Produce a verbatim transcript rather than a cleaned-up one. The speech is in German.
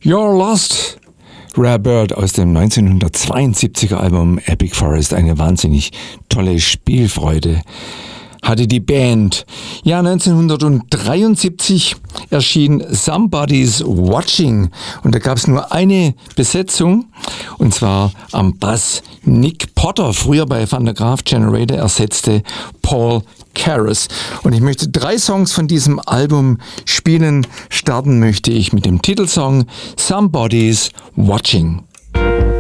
You're Lost. Rare Bird aus dem neunzehnhundertzweiundsiebziger Album Epic Forest. Eine wahnsinnig tolle Spielfreude hatte die Band. Ja, neunzehnhundertdreiundsiebzig erschien Somebody's Watching und da gab es nur eine Besetzung und zwar am Bass Nick Potter, früher bei Van der Graaf Generator, ersetzte Paul Karras. Und ich möchte drei Songs von diesem Album spielen. Starten möchte ich mit dem Titelsong Somebody's Watching.